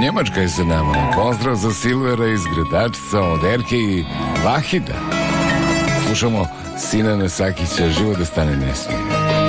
Njemačka je sa nama. Pozdrav za Silvera iz Gradačca od Erke i Vahida. Slušamo Sinana Sakića, Život da stane ne smije.